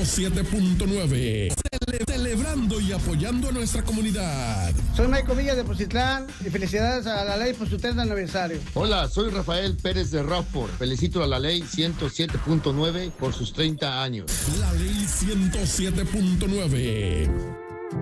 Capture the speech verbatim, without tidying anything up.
siete punto nueve. Cele celebrando y apoyando a nuestra comunidad. Soy Michael Villa de Pozitlán y felicidades a la ley por su treinta aniversario. Hola, soy Rafael Pérez de Rockford. Felicito a la ley ciento siete punto nueve por sus treinta años. La ley ciento siete punto nueve.